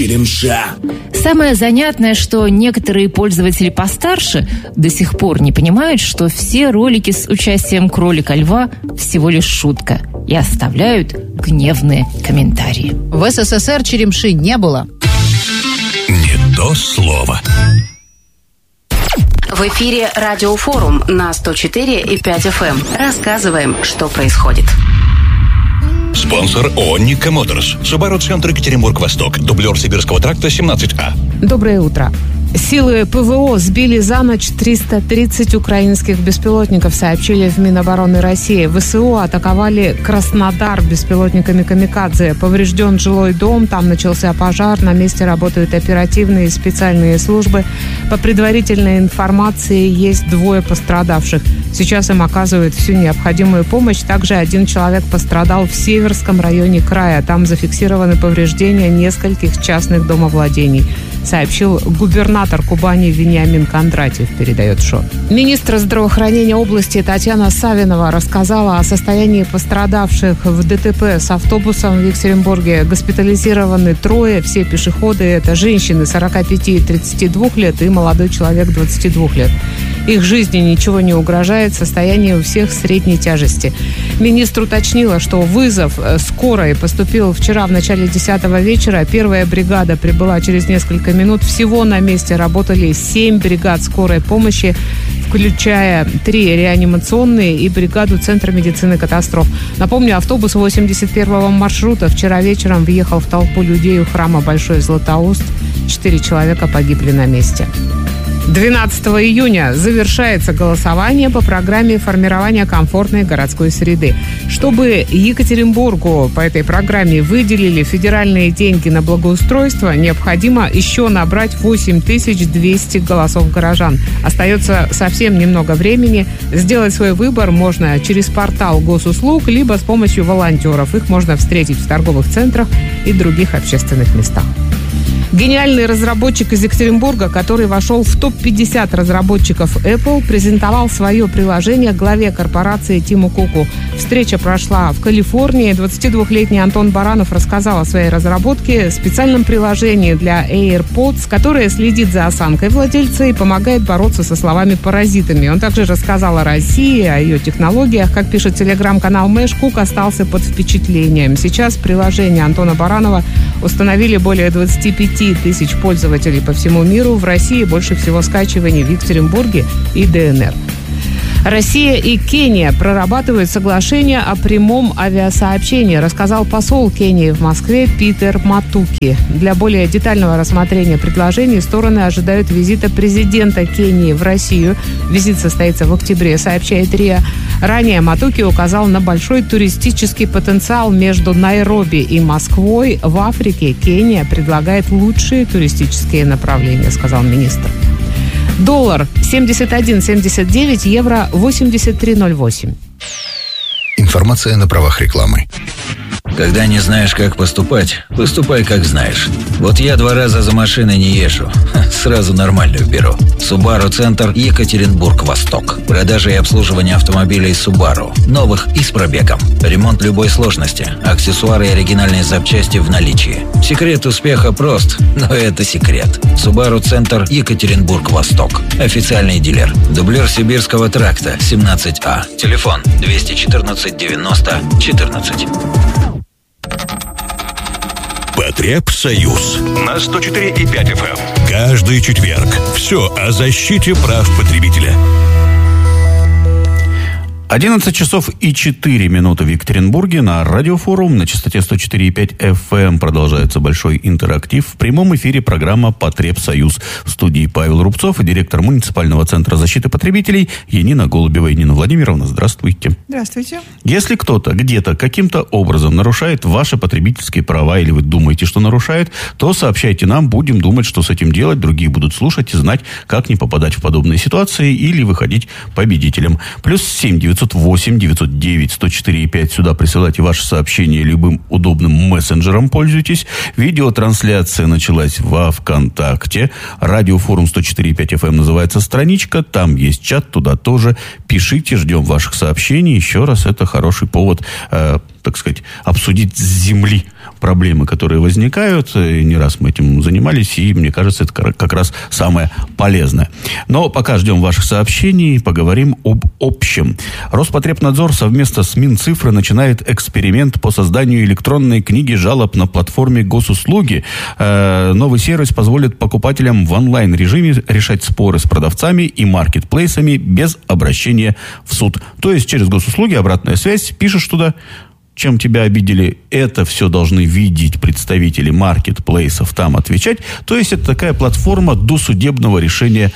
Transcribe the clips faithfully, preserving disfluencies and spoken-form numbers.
Черемша. Самое занятное, что некоторые пользователи постарше до сих пор не понимают, что все ролики с участием кролика-льва всего лишь шутка и оставляют гневные комментарии. В СССР черемши не было. Не то слово. В эфире Радиофорум на сто четыре и пять эф эм. Рассказываем, что происходит. Спонсор ООО «Никко Моторс». Subaru Центр Екатеринбург-Восток. Дублер Сибирского тракта семнадцать А. Доброе утро. Силы ПВО сбили за ночь триста тридцать украинских беспилотников, сообщили в Минобороны России. ВСУ атаковали Краснодар беспилотниками «Камикадзе». Поврежден жилой дом, там начался пожар, на месте работают оперативные и специальные службы. По предварительной информации, есть двое пострадавших. Сейчас им оказывают всю необходимую помощь. Также один человек пострадал в Северском районе края. Там зафиксированы повреждения нескольких частных домовладений, сообщил губернатор Кубани Вениамин Кондратьев, передает ШО. Министр здравоохранения области Татьяна Савинова рассказала о состоянии пострадавших в ДТП с автобусом в Екатеринбурге. Госпитализированы трое, все пешеходы. Это женщины сорок пять и тридцать два лет и молодой человек двадцать два лет. Их жизни ничего не угрожает, состояние у всех средней тяжести. Министр уточнила, что вызов скорой поступил вчера в начале десятого вечера. Первая бригада прибыла через несколько минут. Всего на месте работали семь бригад скорой помощи, включая три реанимационные и бригаду Центра медицины катастроф. Напомню, автобус восемьдесят первого маршрута вчера вечером въехал в толпу людей у храма Большой Златоуст. Четыре человека погибли на месте. двенадцатого июня завершается голосование по программе формирования комфортной городской среды. Чтобы Екатеринбургу по этой программе выделили федеральные деньги на благоустройство, необходимо еще набрать восемь тысяч двести голосов горожан. Остается совсем немного времени. Сделать свой выбор можно через портал госуслуг, либо с помощью волонтеров. Их можно встретить в торговых центрах и других общественных местах. Гениальный разработчик из Екатеринбурга, который вошел в топ пятьдесят разработчиков Apple, презентовал свое приложение главе корпорации Тиму Куку. Встреча прошла в Калифорнии. двадцатидвухлетний Антон Баранов рассказал о своей разработке, специальном приложении для AirPods, которое следит за осанкой владельца и помогает бороться со словами-паразитами. Он также рассказал о России, о ее технологиях. Как пишет телеграм-канал Мэш, Кук остался под впечатлением. Сейчас приложение Антона Баранова установили более двадцать пять тысяч пользователей по всему миру. В России больше всего скачиваний в Екатеринбурге и ДНР. Россия и Кения прорабатывают соглашение о прямом авиасообщении, рассказал посол Кении в Москве Питер Матуки. Для более детального рассмотрения предложений стороны ожидают визита президента Кении в Россию. Визит состоится в октябре, сообщает РИА. Ранее Матуки указал на большой туристический потенциал между Найроби и Москвой. В Африке Кения предлагает лучшие туристические направления, сказал министр. Доллар семьдесят один семьдесят девять, евро восемьдесят три ноль восемь. Информация на правах рекламы. Когда не знаешь, как поступать, поступай, как знаешь. Вот я два раза за машиной не езжу. Сразу нормальную беру. Subaru Центр Екатеринбург-Восток. Продажа и обслуживание автомобилей Subaru. Новых и с пробегом. Ремонт любой сложности. Аксессуары и оригинальные запчасти в наличии. Секрет успеха прост, но это секрет. Subaru Центр Екатеринбург-Восток. Официальный дилер. Дублер Сибирского тракта семнадцать А. Телефон двести четырнадцать девяносто четырнадцать. Потребсоюз на сто четыре и пять эф эм. Каждый четверг. Все о защите прав потребителя. одиннадцать часов и четыре минуты в Екатеринбурге. На Радиофорум на частоте сто четыре и пять эф эм продолжается большой интерактив. В прямом эфире программа «Потребсоюз». В студии Павел Рубцов и директор муниципального центра защиты потребителей Янина Голубева. Янина Владимировна, здравствуйте. Здравствуйте. Если кто-то где-то каким-то образом нарушает ваши потребительские права, или вы думаете, что нарушает, то сообщайте нам, будем думать, что с этим делать. Другие будут слушать и знать, как не попадать в подобные ситуации или выходить победителем. Плюс семь девятьсот восемь девятьсот девять сто четыре и пять. Сюда присылайте ваши сообщения любым удобным мессенджером. Пользуйтесь. Видеотрансляция началась во ВКонтакте. Радиофорум сто четыре и пять эф эм называется страничка. Там есть чат, туда тоже пишите. Ждем ваших сообщений. Еще раз, это хороший повод, э, так сказать, обсудить с земли проблемы, которые возникают. И не раз мы этим занимались, и мне кажется, это как раз самое полезное. Но пока ждем ваших сообщений, поговорим об общем. Роспотребнадзор совместно с Минцифры начинает эксперимент по созданию электронной книги жалоб на платформе госуслуги. Э, новый сервис позволит покупателям в онлайн-режиме решать споры с продавцами и маркетплейсами без обращения в суд. То есть через госуслуги обратная связь, пишешь туда, чем тебя обидели, это все должны видеть представители маркетплейсов, там отвечать. То есть это такая платформа досудебного решения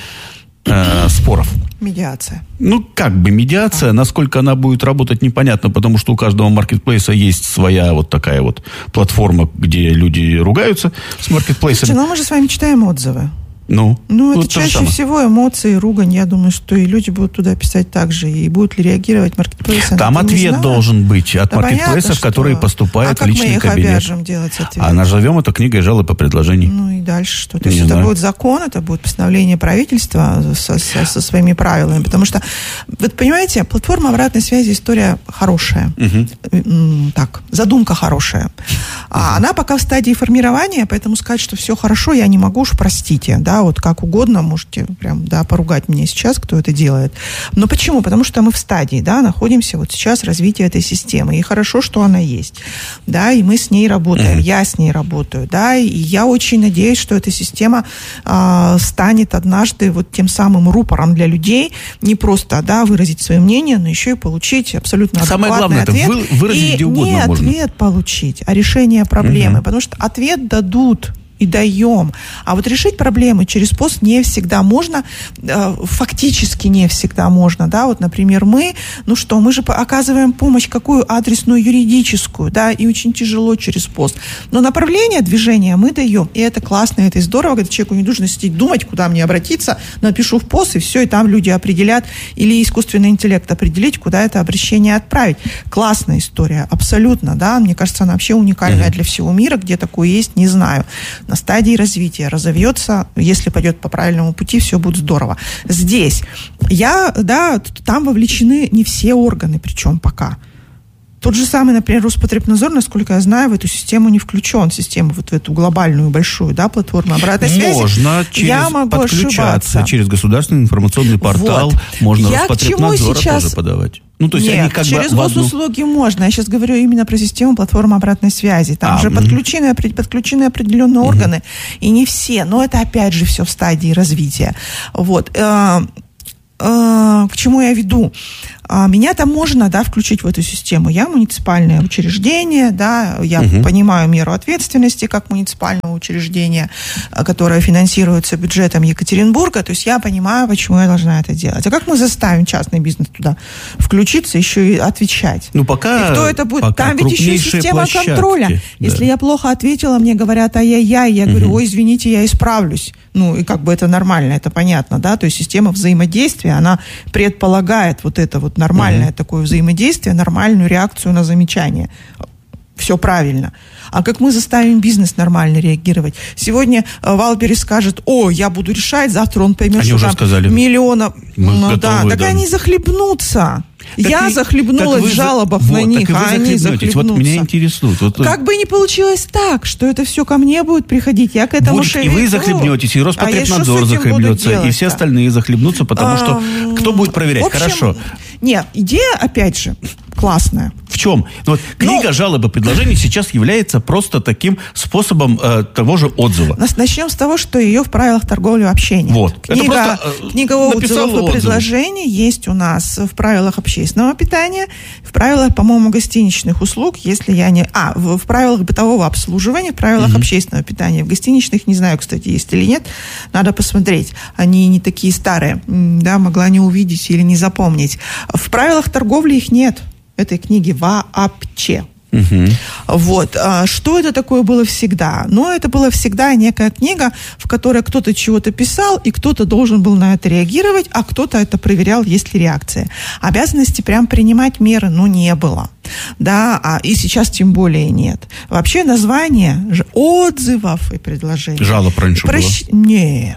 э, споров. Медиация. Ну, как бы медиация, насколько она будет работать, непонятно, потому что у каждого маркетплейса есть своя вот такая вот платформа, где люди ругаются с маркетплейсами. Слушайте, ну мы же с вами читаем отзывы. Ну, ну, это вот чаще всего эмоции, ругань. Я думаю, что и люди будут туда писать так же. И будут ли реагировать маркетплейсы? Там ответ должен быть от да маркетплейсов, понятно, которые поступают а в личный кабинет. А как мы их обяжем делать ответ? А назовем это книгой жалоб и предложений. Ну и дальше что? То Не есть знаю. это будет закон, это будет постановление правительства со, со, со своими правилами. Потому что, вы понимаете, платформа обратной связи история хорошая. Угу. Так, задумка хорошая. А она пока в стадии формирования, поэтому сказать, что все хорошо, я не могу, уж простите. Да, вот как угодно, можете прям, да, поругать меня сейчас, кто это делает. Но почему? Потому что мы в стадии, да, находимся вот сейчас развития этой системы. И хорошо, что она есть. Да, и мы с ней работаем. Mm-hmm. Я с ней работаю. Да, и я очень надеюсь, что эта система э, станет однажды вот тем самым рупором для людей. Не просто, да, выразить свое мнение, но еще и получить абсолютно Самое адекватный главное, ответ. это вы, выразить и где угодно не можно. ответ получить, а решение проблемы. Mm-hmm. Потому что ответ дадут и даем. А вот решить проблемы через пост не всегда можно, э, фактически не всегда можно, да, вот, например, мы, ну что, мы же оказываем помощь какую? Адресную, юридическую, да, и очень тяжело через пост. Но направление движения мы даем, и это классно, это и здорово, когда человеку не нужно сидеть думать, куда мне обратиться, напишу в пост, и все, и там люди определят, или искусственный интеллект определить, куда это обращение отправить. Классная история, абсолютно, да, мне кажется, она вообще уникальная mm-hmm. для всего мира, где такое есть, не знаю. На стадии развития разовьется, если пойдет по правильному пути, все будет здорово. Здесь я, да, там вовлечены не все органы, причем пока. Тот же самый, например, Роспотребнадзор, насколько я знаю, в эту систему не включен, систему вот в эту глобальную большую, да, платформу обратной связи. Можно через я могу подключаться ошибаться. Через государственный информационный портал, вот. можно я Роспотребнадзора сейчас... тоже подавать. Ну, то есть Нет, они как через бы госуслуги одну... можно. Я сейчас говорю именно про систему платформы обратной связи. Там а, уже угу. подключены, подключены определенные угу. органы, и не все. Но это опять же все в стадии развития. Вот. К чему я веду? Меня там можно, да, включить в эту систему. Я муниципальное учреждение, да, я угу. понимаю меру ответственности как муниципального учреждения, которое финансируется бюджетом Екатеринбурга, то есть я понимаю, почему я должна это делать. А как мы заставим частный бизнес туда включиться, еще и отвечать? Ну, пока, и кто это будет? пока Там ведь еще система площадки, контроля. Да. Если я плохо ответила, мне говорят ай-яй-яй, я угу. говорю, ой, извините, я исправлюсь. Ну, и как бы это нормально, это понятно, да, то есть система взаимодействия, она предполагает вот это вот нормальное uh-huh. такое взаимодействие, нормальную реакцию на замечание. Все правильно. А как мы заставим бизнес нормально реагировать? Сегодня Валберес скажет, о, я буду решать, завтра он поймет, они что уже там сказали, миллиона... Ну готовы, да, так да. они захлебнутся. Так я и, захлебнулась в жалобах вот, на них, а они захлебнутся. Вот меня интересует. Вот, как бы не получилось так, что это все ко мне будет приходить, я к этому будет, шевелю. И вы захлебнетесь, и Роспотребнадзор а захлебнется, и все остальные захлебнутся, потому что кто будет проверять? В общем, Хорошо. Нет, идея, опять же, классная. В чем? Вот книга ну, жалоб и предложений сейчас является просто таким способом э, того же отзыва. Начнем с того, что ее в правилах торговли вообще нет. Вот. Книга, просто, э, книга отзывов и предложений есть у нас в правилах общественного питания, в правилах, по-моему, гостиничных услуг, если я не... А, в, в правилах бытового обслуживания, в правилах угу. общественного питания. В гостиничных, не знаю, кстати, есть или нет, надо посмотреть. Они не такие старые, да, могла не увидеть или не запомнить. В правилах торговли их нет, этой книги вообще. Угу. Вот. Что это такое было всегда? Ну, это была всегда некая книга, в которой кто-то чего-то писал, и кто-то должен был на это реагировать, а кто-то это проверял, есть ли реакция. Обязанности прям принимать меры, ну, не было. Да, а и сейчас тем более нет. Вообще название отзывов и предложений. Жалоб раньше Прощ... было? Нет.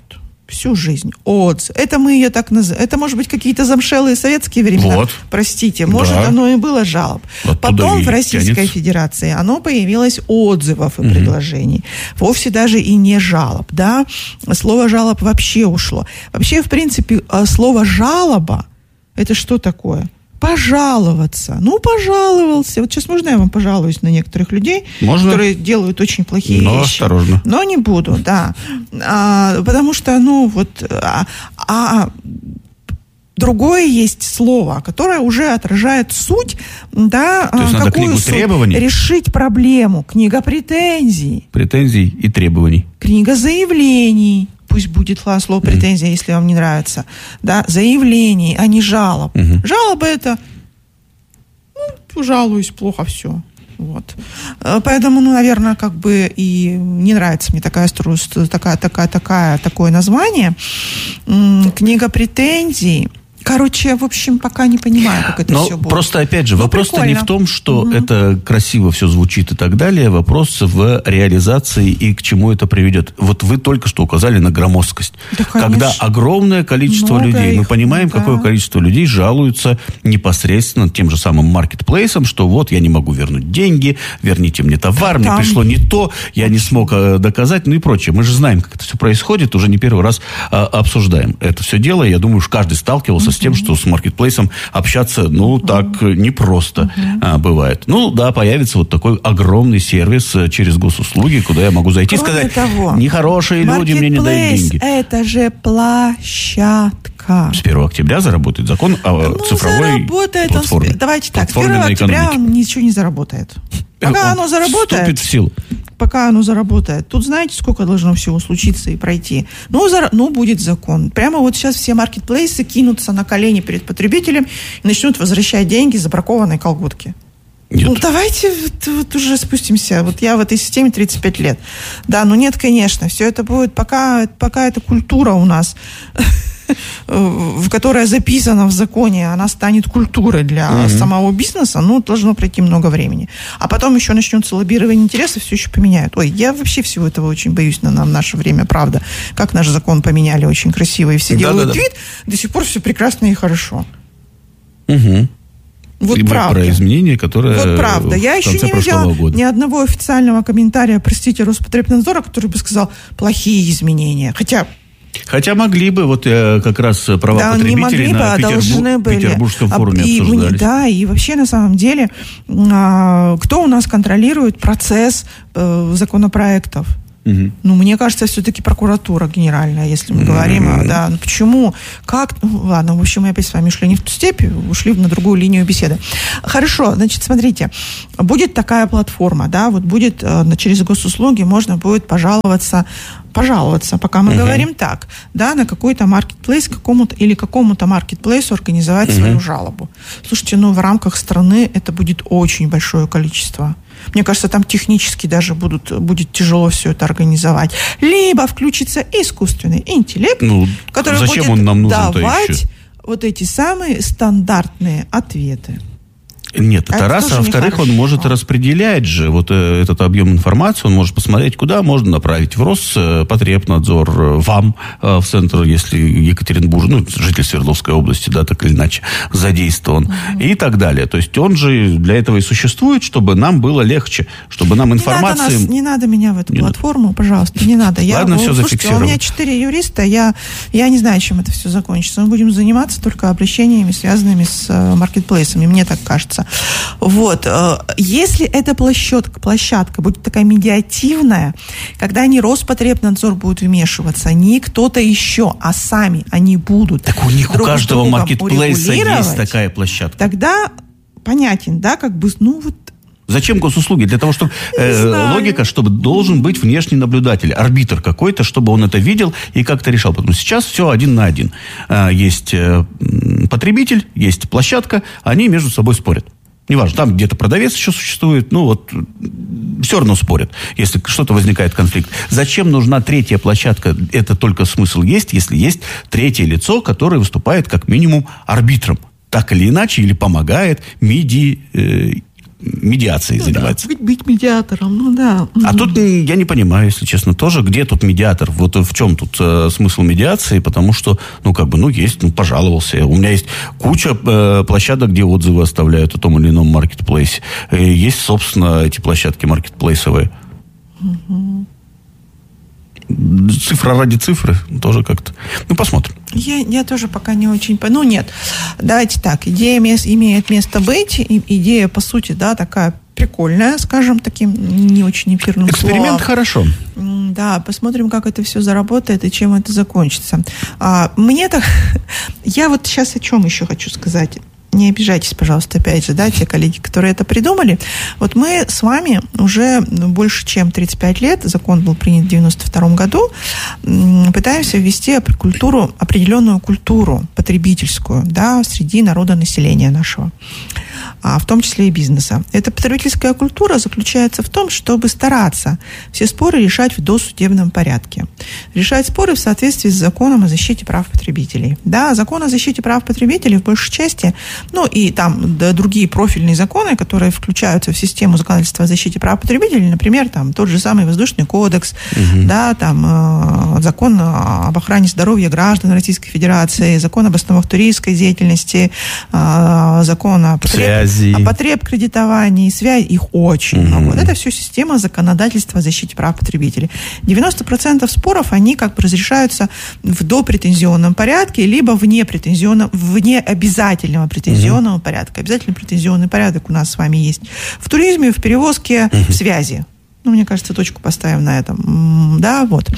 Всю жизнь. Отзыв. Это мы ее так называем. Это, может быть, какие-то замшелые советские времена. Вот. Простите. Может, да. оно и было жалоб. Оттуда Потом в Российской тянется. Федерации оно появилось отзывов и угу. предложений. Вовсе даже и не жалоб. Да? Слово жалоб вообще ушло. Вообще, в принципе, слово жалоба это что такое? Пожаловаться. Ну, пожаловался. Вот сейчас можно я вам пожалуюсь на некоторых людей, можно? Которые делают очень плохие Но вещи. Осторожно. Но не буду, да. А, потому что, ну, вот... А, а другое есть слово, которое уже отражает суть, да, то есть надо какую книгу суть? Требований? Решить проблему. Книга претензий. Претензий и требований. Книга заявлений. Пусть будет слово претензия, mm-hmm. если вам не нравится. Да, заявлений, а не жалоб. Mm-hmm. Жалобы это, ну, жалуюсь, плохо все. Вот. Поэтому, ну, наверное, как бы и не нравится мне такая, такая, такая, такая, такое название. Книга претензий. Короче, в общем, пока не понимаю, как это Но все будет. Просто, опять же, ну, вопрос-то не в том, что угу. это красиво все звучит и так далее. Вопрос в реализации и к чему это приведет. Вот вы только что указали на громоздкость. Да, когда огромное количество Много людей, их, мы понимаем, да. какое количество людей жалуются непосредственно тем же самым маркетплейсом, что вот я не могу вернуть деньги, верните мне товар, да, мне пришло не то, я не смог доказать, ну и прочее. Мы же знаем, как это все происходит, уже не первый раз а, обсуждаем это все дело. Я думаю, что каждый сталкивался с тем, что с маркетплейсом общаться, ну, так непросто uh-huh. а, бывает. Ну, да, появится вот такой огромный сервис через госуслуги, куда я могу зайти Кроме и сказать, того, нехорошие люди мне не дают деньги. Это же площадка. С первого октября заработает закон о ну, цифровой заработает платформе. Он, давайте так, с первого октября он ничего не заработает. Пока он оно заработает... Вступит в силу. Пока оно заработает. Тут знаете, сколько должно всего случиться и пройти? Ну, за, ну, будет закон. Прямо вот сейчас все маркетплейсы кинутся на колени перед потребителем и начнут возвращать деньги за бракованные колготки. Нет. Ну, давайте вот, вот уже спустимся. Вот я в этой системе тридцать пять лет. Да, ну нет, конечно, все это будет, пока, пока эта культура у нас, в которая записана в законе, она станет культурой для mm-hmm. самого бизнеса, ну, должно пройти много времени. А потом еще начнется лоббирование интересов, все еще поменяют. Ой, я вообще всего этого очень боюсь на, на наше время, правда. Как наш закон поменяли очень красиво, и все да, делают да, да. вид, до сих пор все прекрасно и хорошо. Угу. Вот и правда. Про изменения, которые вот правда. Я еще не видела года. ни одного официального комментария, простите, Роспотребнадзора, который бы сказал плохие изменения. Хотя... Хотя могли бы, вот э, как раз права да, потребителей не могли на бы, Петербур... были. Петербургском форуме и, обсуждались. Да, и вообще на самом деле, а, кто у нас контролирует процесс а, законопроектов? Угу. Ну, мне кажется, все-таки прокуратура генеральная, если мы говорим, mm-hmm. да, ну почему, как, ну, ладно, в общем, мы опять с вами ушли не в ту степь, ушли на другую линию беседы. Хорошо, значит, смотрите, будет такая платформа, да, вот будет через госуслуги можно будет пожаловаться, пожаловаться, пока мы uh-huh. говорим так, да, на какой-то маркетплейс, какому-то или какому-то маркетплейсу организовать uh-huh. свою жалобу. Слушайте, ну, в рамках страны это будет очень большое количество. Мне кажется, там технически даже будут, будет тяжело все это организовать. Либо включится искусственный интеллект, ну, который зачем будет он нам нужен-то давать еще? Вот эти самые стандартные ответы. Нет, это, это раз, а во-вторых, он может распределять же вот э, этот объем информации, он может посмотреть, куда можно направить в Роспотребнадзор, вам э, в центр, если Екатеринбург, ну, житель Свердловской области, да, так или иначе задействован, угу. и так далее. То есть он же для этого и существует, чтобы нам было легче, чтобы нам информация... Не надо, нас, не надо меня в эту не платформу, надо. Пожалуйста, не надо. Я, Ладно, все слушайте, зафиксировано. У меня четыре юриста, я, я не знаю, чем это все закончится. Мы будем заниматься только обращениями, связанными с маркетплейсами, мне так кажется. Вот. Если эта площадка, площадка будет такая медиативная, когда не Роспотребнадзор будет вмешиваться, не кто-то еще, а сами они будут. Так у них у каждого маркетплейса есть такая площадка. Тогда понятен, да, как бы, ну вот. Зачем госуслуги? Для того, чтобы э, логика, чтобы должен быть внешний наблюдатель, арбитр какой-то, чтобы он это видел и как-то решал. Потому что сейчас все один на один. Э, есть э, потребитель, есть площадка, они между собой спорят. Неважно, там где-то продавец еще существует, ну вот, все равно спорят, если что-то возникает конфликт. Зачем нужна третья площадка? Это только смысл есть, если есть третье лицо, которое выступает как минимум арбитром. Так или иначе, или помогает, меди... Э, медиацией ну, занимается. Да, быть, быть медиатором, ну да. А тут я не понимаю, если честно, тоже, где тут медиатор? Вот в чем тут э, смысл медиации? Потому что, ну, как бы, ну, есть, ну, пожаловался. У меня есть куча э, площадок, где отзывы оставляют о том или ином маркетплейсе. Э, есть, собственно, эти площадки маркетплейсовые. Угу. Цифра ради цифры тоже как-то. Ну, посмотрим. Я, я тоже пока не очень... Ну, нет. Давайте так. Идея мес, имеет место быть. И, идея, по сути, да, такая прикольная, скажем, таким не очень эфирным словом. Эксперимент хорошо. Да, посмотрим, как это все заработает и чем это закончится. А, мне так... Я вот сейчас о чем еще хочу сказать. Не обижайтесь, пожалуйста, опять же, да, те коллеги, которые это придумали. Вот мы с вами уже больше, чем тридцать пять лет, закон был принят в девяносто втором году, пытаемся ввести культуру, определенную культуру потребительскую, да, среди народонаселения нашего, а в том числе и бизнеса. Эта потребительская культура заключается в том, чтобы стараться все споры решать в досудебном порядке. Решать споры в соответствии с законом о защите прав потребителей. Да, закон о защите прав потребителей в большей части, ну и там да, другие профильные законы, которые включаются в систему законодательства о защите прав потребителей, например, там тот же самый Воздушный кодекс, угу. да, там э, закон об охране здоровья граждан Российской Федерации, закон об основах туристской деятельности, э, закон о потреб... о потребкредитовании, связь, их очень угу. много. Вот это все система законодательства о защите прав потребителей. девяносто процентов споров, они как бы разрешаются в допретензионном порядке, либо вне претензионного, вне обязательного претензионного претензионного порядка. Обязательно претензионный порядок у нас с вами есть. В туризме, в перевозке, uh-huh. в связи. Ну, мне кажется, точку поставим на этом. Да, вот.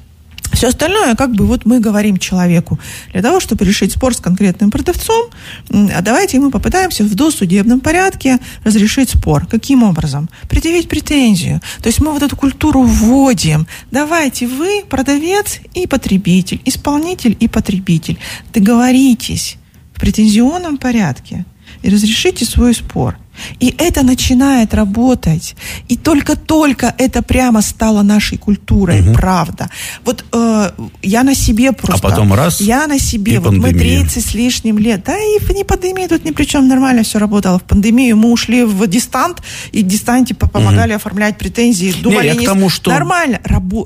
Все остальное, как бы, вот мы говорим человеку, для того, чтобы решить спор с конкретным продавцом, а давайте мы попытаемся в досудебном порядке разрешить спор. Каким образом? Предъявить претензию. То есть мы вот эту культуру вводим. Давайте вы, продавец и потребитель, исполнитель и потребитель, договоритесь в претензионном порядке и разрешите свой спор. И это начинает работать. И только-только это прямо стало нашей культурой, угу. правда. Вот э, я на себе просто... А потом раз, я на себе. Вот мы тридцать с лишним лет. Да и в не пандемии тут ни при чем, нормально все работало. В пандемию мы ушли в дистант, и в дистанте помогали угу. оформлять претензии. Думали, не, я не... к тому, что... Нормально. Рабо...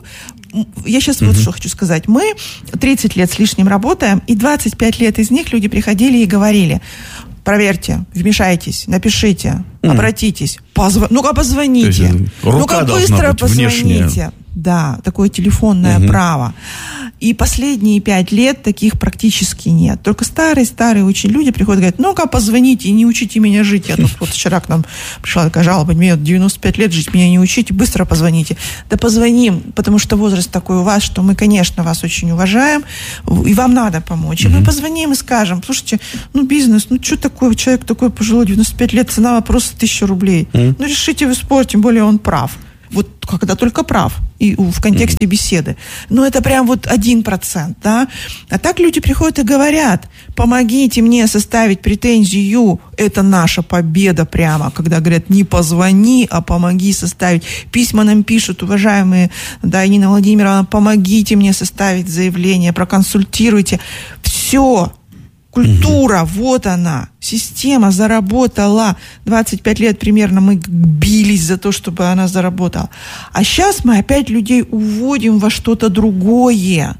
Я сейчас угу. вот что хочу сказать. Мы тридцать лет с лишним работаем, и двадцать пять лет из них люди приходили и говорили: проверьте, вмешайтесь, напишите, mm. обратитесь, позв... ну-ка позвоните, ну-ка быстро позвоните. Внешняя. Да, такое телефонное угу. право. И последние пять лет таких практически нет. Только старые-старые очень люди приходят и говорят: ну-ка позвоните и не учите меня жить. Я тут вот вчера к нам пришла такая жалоба: мне девяносто пять лет жить, меня не учите, быстро позвоните. Да позвоним, потому что возраст такой у вас, что мы, конечно, вас очень уважаем, и вам надо помочь. И mm-hmm. мы позвоним и скажем: слушайте, ну бизнес, ну что такое, человек такой пожилой, девяносто пять лет, цена вопроса тысяча рублей. Mm-hmm. Ну решите вы спор, тем более он прав. Вот когда только прав, и в контексте беседы. Но это прям вот один процент, да. А так люди приходят и говорят: помогите мне составить претензию, это наша победа прямо. Когда говорят: не позвони, а помоги составить. Письма нам пишут: уважаемые, да, Нина Владимировна, помогите мне составить заявление, проконсультируйте. Все. Культура, угу. вот она, система заработала. двадцать пять лет примерно мы бились за то, чтобы она заработала. А сейчас мы опять людей уводим во что-то другое.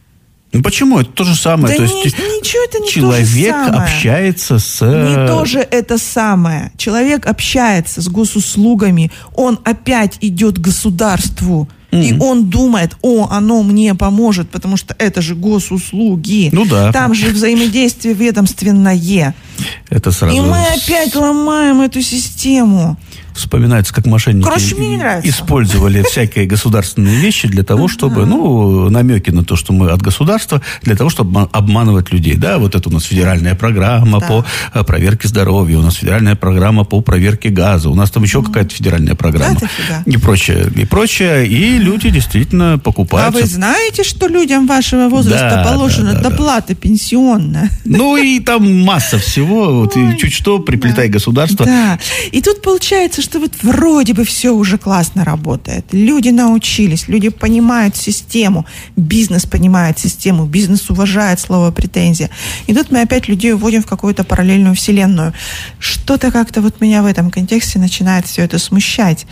Ну почему? Это то же самое. Да то не, есть ничего это не человек то же самое. общается с... Не то же это самое. Человек общается с госуслугами, он опять идет к государству. Mm-hmm. И он думает: о, оно мне поможет, потому что это же госуслуги. Ну да. Там же взаимодействие ведомственное. Это сразу... И мы опять ломаем эту систему. Вспоминается, как мошенники Короче, мне не нравится. использовали всякие государственные вещи для того, чтобы, ну, намеки на то, что мы от государства, для того, чтобы обманывать людей. Да, вот это у нас федеральная программа да. по проверке здоровья, у нас федеральная программа по проверке газа, у нас там еще mm. какая-то федеральная программа. Да, и прочее, и прочее. И люди действительно покупают. А вы знаете, что людям вашего возраста да, положена да, да, доплата да. пенсионная? Ну, и там масса всего. Вот, и чуть что, приплетай да. государство. Да. И тут получается, кажется, что вот вроде бы все уже классно работает. Люди научились, люди понимают систему, бизнес понимает систему, бизнес уважает слово «претензия». И тут мы опять людей уводим в какую-то параллельную вселенную. Что-то как-то вот меня в этом контексте начинает все это смущать.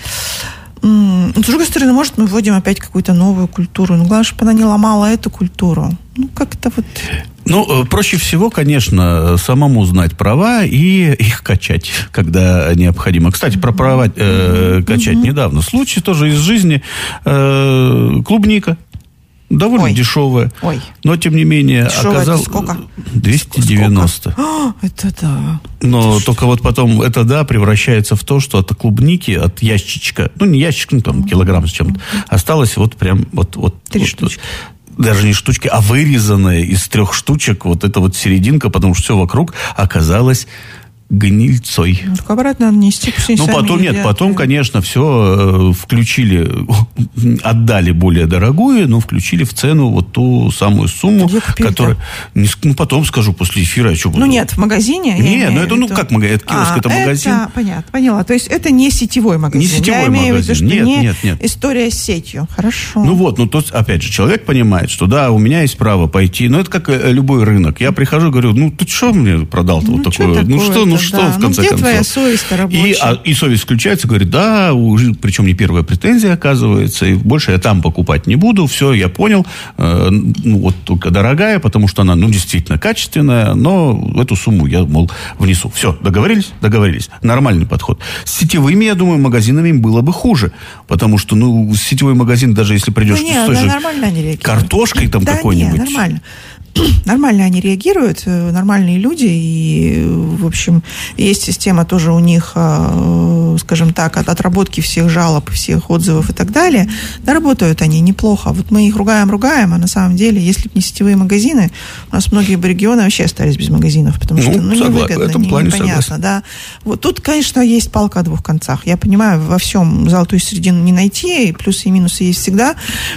С другой стороны, может, мы вводим опять какую-то новую культуру. Но главное, чтобы она не ломала эту культуру. Ну, как-то вот... Ну, проще всего, конечно, самому знать права и их качать, когда необходимо. Кстати, про права э, качать mm-hmm. недавно. Случай тоже из жизни. Э, клубника. Довольно Ой. дешевая. Ой. Но, тем не менее, оказалось... сколько? двести девяносто. О, это да. Но это только ж... вот потом это да превращается в то, что от клубники, от ящичка, ну, не ящичка, ну, там, килограмм с чем-то, осталось вот прям вот... вот Три вот, штучки. Даже не штучки, а вырезанная из трех штучек вот эта вот серединка, потому что все вокруг оказалось гнильцой. Ну, так обратно надо нести. Ну, потом нет, потом, конечно, все э, включили, отдали более дорогую, но включили в цену вот ту самую сумму, которая... Не, ну, потом скажу, после эфира, я что буду... Ну, нет, в магазине? Нет, ну, это, ну, как магазин? Это киоск, а, это магазин. Это, понятно, поняла. То есть, это не сетевой магазин. Не сетевой я имею магазин. в виду, что нет, не нет, нет. история с сетью. Хорошо. Ну, вот, ну, то, опять же, человек понимает, что, да, у меня есть право пойти, но это как любой рынок. Я прихожу, говорю, ну, ты что мне продал-то ну, вот такое? Ну, что, ну, что, да. в конце концов? Твоя совесть-то рабочая. И, а, и совесть включается, говорит, да, уже, причем не первая претензия, оказывается, и больше я там покупать не буду, все, я понял, э, ну, вот только дорогая, потому что она, ну, действительно качественная, но эту сумму я, мол, внесу. Все, договорились? Договорились. Нормальный подход. С сетевыми, я думаю, магазинами было бы хуже, потому что, ну, сетевой магазин, даже если придешь да нет, с той да, же нормально они реагируют. Картошкой там да какой-нибудь. Нет, нормально. Нормально они реагируют, нормальные люди, и, в общем, есть система тоже у них, скажем так, от отработки всех жалоб, всех отзывов и так далее. Да, работают они неплохо. Вот мы их ругаем-ругаем, а на самом деле, если бы не сетевые магазины, у нас многие бы регионы вообще остались без магазинов, потому что, ну, ну невыгодно, в этом плане непонятно, согласен. Да. Вот тут, конечно, есть палка о двух концах. Я понимаю, во всем золотую середину не найти, плюсы и минусы есть всегда,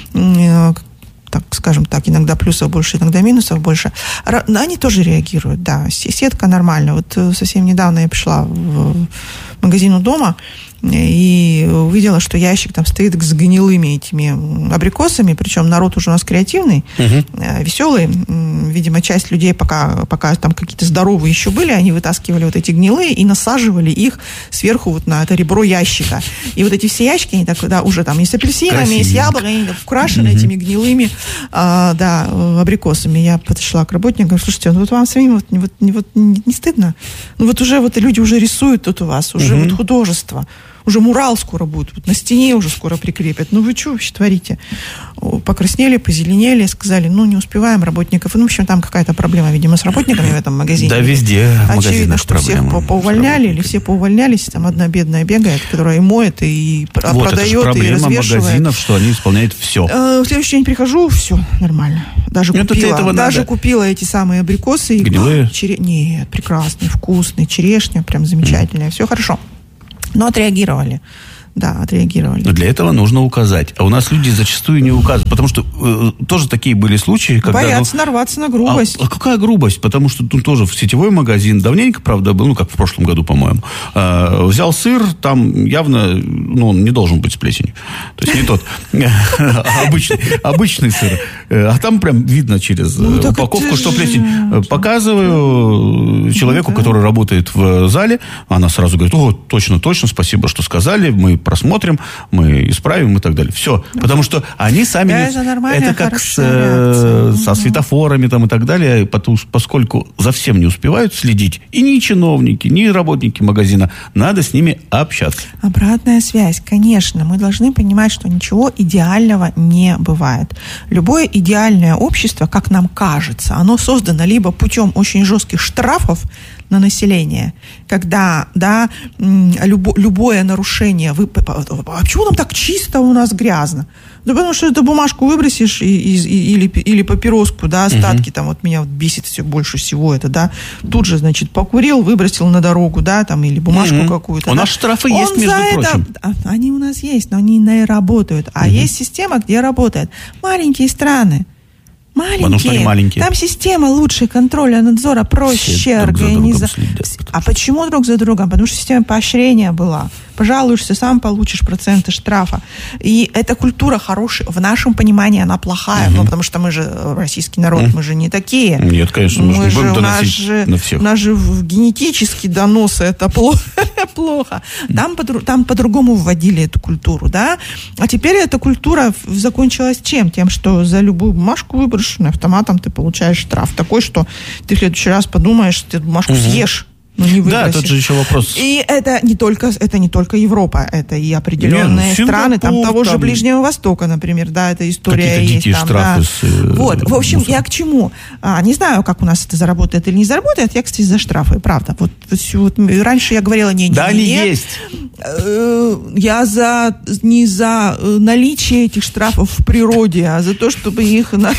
так, скажем так, иногда плюсов больше, иногда минусов больше. Они тоже реагируют, да. Сетка нормально. Вот совсем недавно я пришла в магазин у дома и увидела, что ящик там стоит с гнилыми этими абрикосами, причем народ уже у нас креативный, uh-huh. веселый. Видимо, часть людей, пока, пока там какие-то здоровые еще были, они вытаскивали вот эти гнилые и насаживали их сверху вот на это ребро ящика. И вот эти все ящики, они так, да, уже там и с апельсинами, и с яблоками, они так украшены uh-huh. этими гнилыми, а, да, абрикосами. Я подошла к работнику, говорю, слушайте, ну вот вам самим вот, вот, вот не, не стыдно? Ну вот уже вот люди уже рисуют тут у вас, уже uh-huh. вот художество. Уже мурал скоро будет, вот на стене уже скоро прикрепят. Ну вы что вообще творите? Покраснели, позеленели, сказали, ну не успеваем работников. Ну, в общем, там какая-то проблема, видимо, с работниками в этом магазине. Да, везде в магазинах очевидно, что проблема. Всех поувольняли или все поувольнялись. Там одна бедная бегает, которая и моет, и вот, продает, и развешивает. Вот это же проблема магазинов, что они исполняют все. В следующий день прихожу, все нормально. Даже ну, купила, даже надо. купила эти самые абрикосы. Гнилые? Чере... Нет, прекрасные, вкусные, черешня, прям замечательная. Mm. Все хорошо. Но отреагировали. Да, отреагировали. Но для этого нужно указать. А у нас люди зачастую не указывают. Потому что э, тоже такие были случаи, когда... Боятся ну, нарваться на грубость. А, а какая грубость? Потому что тут тоже в сетевой магазин, давненько, правда, был, ну, как в прошлом году, по-моему, э, взял сыр, там явно, ну, он не должен быть с плесенью. То есть не тот. Обычный сыр. А там прям видно через упаковку, что плесень. Показываю человеку, который работает в зале, она сразу говорит, о, точно, точно, спасибо, что сказали, мы просмотрим, мы исправим и так далее. Все. Потому что они сами... Да, это нормально, это как с, э, со светофорами там и так далее, потому, поскольку за всем не успевают следить. И ни чиновники, ни работники магазина. Надо с ними общаться. Обратная связь. Конечно, мы должны понимать, что ничего идеального не бывает. Любое идеальное общество, как нам кажется, оно создано либо путем очень жестких штрафов на население, когда, да, любо, любое нарушение, вы, а почему там так чисто у нас грязно? Да потому что эту бумажку выбросишь и, и, и, или, или папироску, да, остатки, uh-huh. там вот меня вот бесит все больше всего это, да, тут же, значит, покурил, выбросил на дорогу, да, там, или бумажку uh-huh. какую-то. У да. нас штрафы Он есть, между прочим. Это, они у нас есть, но они не работают. А uh-huh. есть система, где работает. Маленькие страны. Маленькие. Потому что они маленькие. Там система лучше контроля, надзора, проще организовать. А почему друг за другом? Потому что система поощрения была. пожалуешься, сам получишь проценты штрафа. И эта культура хорошая, в нашем понимании она плохая, угу. ну, потому что мы же российский народ, угу. мы же не такие. Нет, конечно, мы, мы же не будем доносить же, на всех. У нас же генетически доносы, это плохо. Там, там по-другому вводили эту культуру, да? А теперь эта культура закончилась чем? Тем, что за любую бумажку выброшенную автоматом ты получаешь штраф такой, что ты в следующий раз подумаешь, ты бумажку угу. съешь. Ну, не да, тут же еще вопрос. И это не только, это не только Европа, это и определенные Нет, страны, Сингапур, там того там же Ближнего Востока, например, да, эта история какие-то есть. Дикие там, штрафы да. с, э, вот, в общем, мусором. я к чему? А, не знаю, как у нас это заработает или не заработает, я, кстати, за штрафы, правда. Вот, вот раньше я говорила, не, не, да, не, они не. есть. Я за, не за наличие этих штрафов в природе, а за то, чтобы их на,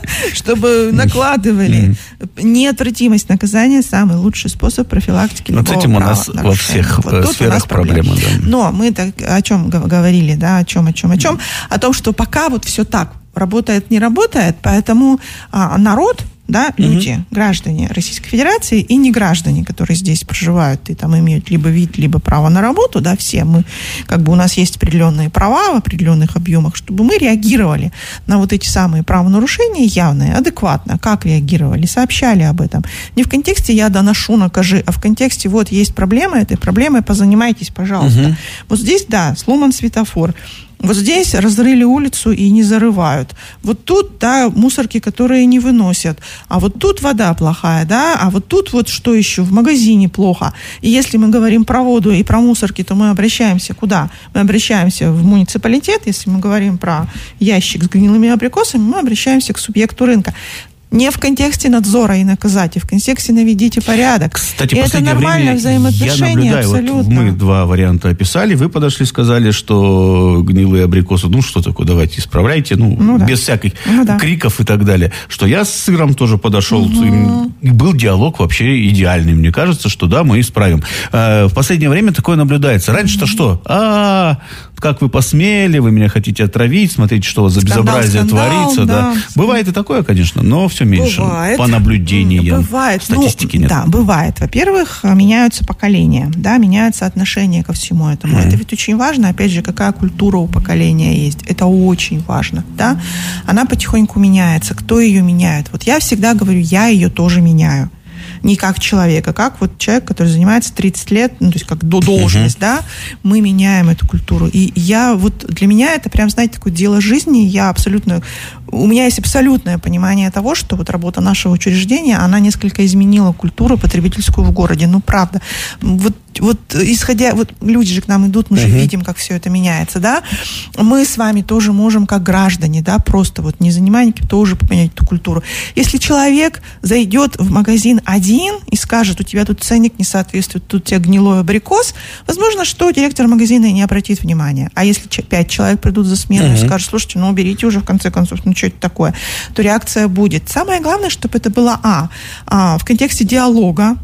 чтобы накладывали. Неотвратимость наказания – самый лучший способ профилактики любого Вот с этим у нас во всех вот сферах проблемы. Да. Но мы так о чем говорили, да, о чем, о чем, о чем? О том, что пока вот все так работает, не работает, поэтому а, народ, да, люди, mm-hmm. граждане Российской Федерации и не граждане, которые здесь проживают и там имеют либо вид, либо право на работу, да, все мы, как бы у нас есть определенные права в определенных объемах, чтобы мы реагировали на вот эти самые правонарушения явные, адекватно, как реагировали, сообщали об этом. Не в контексте «я доношу, накажи», а в контексте «вот есть проблема, этой проблемой позанимайтесь, пожалуйста». Mm-hmm. Вот здесь, да, сломан светофор. Вот здесь разрыли улицу и не зарывают. Вот тут, да, мусорки, которые не выносят. А вот тут вода плохая, да, а вот тут вот что еще? В магазине плохо. И если мы говорим про воду и про мусорки, то мы обращаемся куда? Мы обращаемся в муниципалитет. Если мы говорим про ящик с гнилыми абрикосами, мы обращаемся к субъекту рынка. Не в контексте надзора и наказать, а в контексте наведите порядок. Кстати, и это нормальное взаимоотношение, я наблюдаю, абсолютно. Вот мы два варианта описали, вы подошли, сказали, что гнилые абрикосы, ну что такое, давайте исправляйте, ну, ну да. без всяких ну, да. криков и так далее. Что я с сыром тоже подошел, угу. и был диалог вообще идеальный. Мне кажется, что да, мы исправим. В последнее время такое наблюдается. Раньше-то угу. что? А-а-а, как вы посмели, вы меня хотите отравить, смотрите, что у вас за скандал, безобразие скандал, творится. Да. Да. Бывает и такое, конечно, но все меньше. Бывает. По наблюдениям. Бывает. Статистики ну, нет. Да, бывает. Во-первых, меняются поколения, да, меняется отношение ко всему этому. Mm-hmm. Это ведь очень важно, опять же, какая культура у поколения есть. Это очень важно, да. Она потихоньку меняется. Кто ее меняет? Вот я всегда говорю, я ее тоже меняю. Не как человека, как вот человек, который занимается тридцать лет, ну, то есть как до должность, uh-huh. да, мы меняем эту культуру. И я, вот для меня это прям, знаете, такое дело жизни, я абсолютно, у меня есть абсолютное понимание того, что вот работа нашего учреждения, она несколько изменила культуру потребительскую в городе, ну, правда. Вот, вот исходя, вот люди же к нам идут, мы uh-huh. же видим, как все это меняется, да, мы с вами тоже можем, как граждане, да, просто вот не занимальники, тоже поменять эту культуру. Если человек зайдет в магазин один и скажет, у тебя тут ценник не соответствует, тут у тебя гнилой абрикос, возможно, что директор магазина не обратит внимания. А если пять человек придут за смену uh-huh. и скажут, слушайте, ну уберите уже в конце концов, ну что это такое, то реакция будет. Самое главное, чтобы это было а, а в контексте диалога,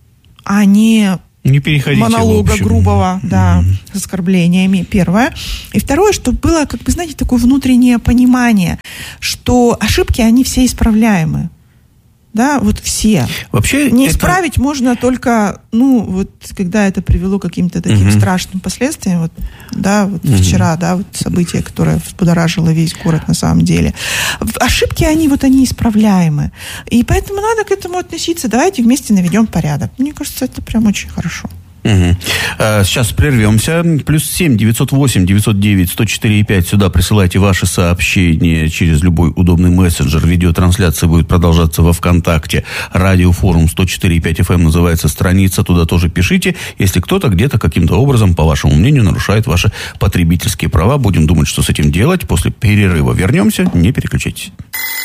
а не... Не переходите, монолога грубого, да, mm-hmm. с оскорблениями, первое. И второе, чтобы было, как бы, знаете, такое внутреннее понимание, что ошибки, они все исправляемы. Да, вот все. Вообще не это... исправить можно только, ну, вот, когда это привело к каким-то таким uh-huh. страшным последствиям. Вот, да, вот uh-huh. вчера, да, вот событие, которое взбудоражило весь город на самом деле. Ошибки, они вот, они исправляемы. И поэтому надо к этому относиться. Давайте вместе наведем порядок. Мне кажется, это прям очень хорошо. Угу. Сейчас прервемся. Плюс семь девятьсот восемь девятьсот девять сто четыре и пять. Сюда присылайте ваши сообщения через любой удобный мессенджер. Видеотрансляция будет продолжаться во ВКонтакте. Радиофорум сто четыре и пять эф эм называется страница. Туда тоже пишите, если кто-то где-то каким-то образом, по вашему мнению, нарушает ваши потребительские права. Будем думать, что с этим делать. После перерыва вернемся. Не переключайтесь.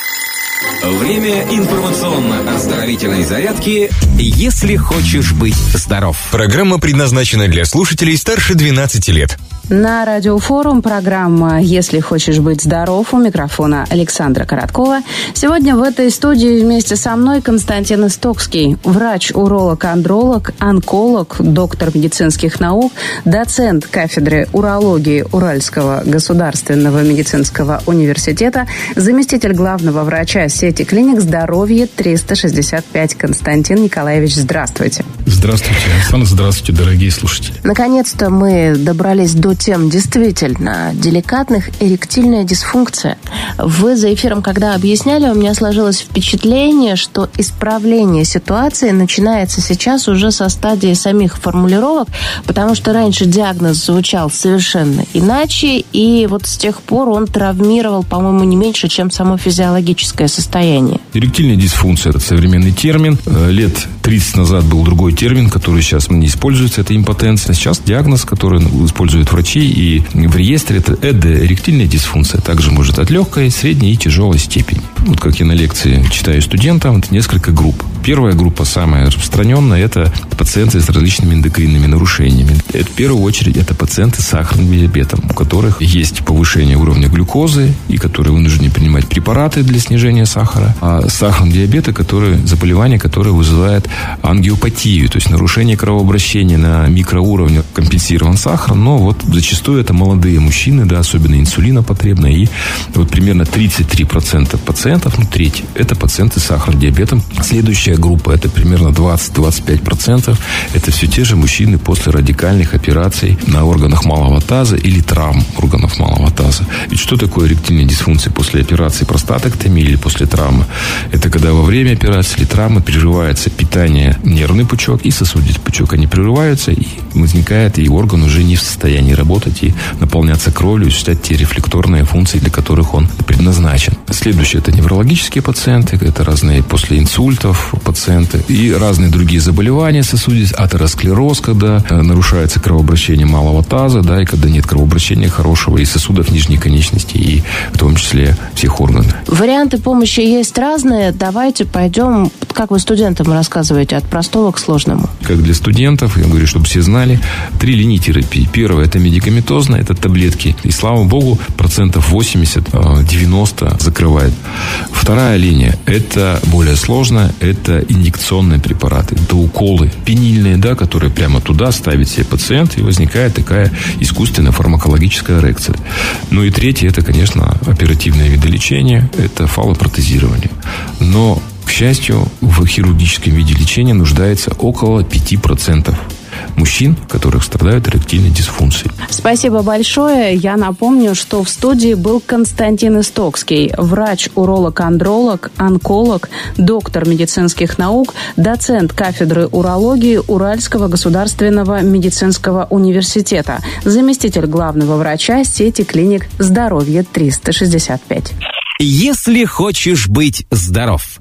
Время информационно-оздоровительной зарядки «Если хочешь быть здоров». Программа предназначена для слушателей старше двенадцати лет. На Радиофорум программа «Если хочешь быть здоров», у микрофона Александра Короткова. Сегодня в этой студии вместе со мной Константин Истокский, врач, уролог, андролог, онколог, доктор медицинских наук, доцент кафедры урологии Уральского государственного медицинского университета, заместитель главного врача сети клиник «Здоровье триста шестьдесят пять». Константин Николаевич, здравствуйте. Здравствуйте, Александр. Здравствуйте, дорогие слушатели. Наконец-то мы добрались до тем действительно деликатных. Эректильная дисфункция. Вы за эфиром, когда объясняли, у меня сложилось впечатление, что исправление ситуации начинается сейчас уже со стадии самих формулировок, потому что раньше диагноз звучал совершенно иначе, и вот с тех пор он травмировал, по-моему, не меньше, чем само физиологическое состояние. Эректильная дисфункция – это современный термин. Лет тридцать назад был другой термин, который сейчас не используется, это импотенция. Сейчас диагноз, который используют врачи, и в реестре это эректильная дисфункция. Также может от легкой, средней и тяжелой степени. Вот как я на лекции читаю студентам, это несколько групп. Первая группа, самая распространенная, это пациенты с различными эндокринными нарушениями. Это, в первую очередь, это пациенты с сахарным диабетом, у которых есть повышение уровня глюкозы и которые вынуждены принимать препараты для снижения сахара. А сахарный диабет, которые заболевание, которое вызывает ангиопатию, то есть нарушение кровообращения на микроуровне, компенсирован сахар, но вот зачастую это молодые мужчины, да, особенно инсулинопотребные, и вот примерно тридцать три процента пациентов, ну треть, это пациенты с сахарным диабетом. Следующая группа, это примерно двадцать-двадцать пять процентов, это все те же мужчины после радикальных операций на органах малого таза или травм органов малого таза. Ведь что такое эректильная дисфункция после операции простатектомии или после травмы? Это когда во время операции или травмы прерывается питание, нервный пучок и сосудистый пучок. Они прерываются, и возникает, и орган уже не в состоянии работать и наполняться кровью, и осуществлять те рефлекторные функции, для которых он предназначен. Следующее – это неврологические пациенты, это разные после инсультов пациенты и разные другие заболевания сосудистые, атеросклероз, когда нарушается кровообращение малого таза, да, и когда нет кровообращения хорошего и сосудов нижней конечности, и в том числе всех органов. Варианты помощи есть разные. Давайте пойдем, как вы студентам рассказываете, от простого к сложному. Как для студентов, я говорю, чтобы все знали, три линии терапии. Первая – это медикаментозная, это таблетки. И, слава богу, процентов восемьдесят-девяносто закрывает. Вторая линия – это более сложная, это инъекционные препараты. Это уколы пенильные, да, которые прямо туда ставит себе пациент, и возникает такая искусственная фармакологическая эрекция. Ну и третье – это, конечно, оперативное виды лечения, это фалопротезирование. Но, к счастью, в хирургическом виде лечения нуждается около пяти процентов мужчин, которых страдают эректильной дисфункцией. Спасибо большое. Я напомню, что в студии был Константин Истокский, врач-уролог-андролог, онколог, доктор медицинских наук, доцент кафедры урологии Уральского государственного медицинского университета, заместитель главного врача сети клиник «Здоровье триста шестьдесят пять». Если хочешь быть здоров.